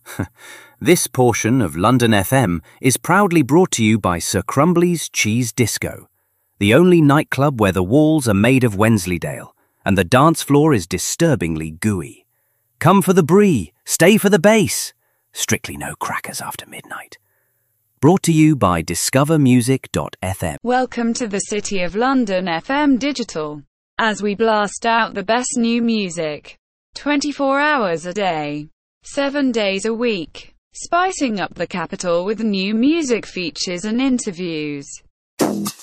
This portion of London FM is proudly brought to you by Sir Crumbly's Cheese Disco, the only nightclub where the walls are made of Wensleydale and the dance floor is disturbingly gooey. Come for the brie, stay for the bass. Strictly no crackers after midnight. Brought to you by discovermusic.fm. Welcome to the City of London FM Digital, as we blast out the best new music. 24 hours a day, 7 days a week. Spicing up the capital with new music features and interviews.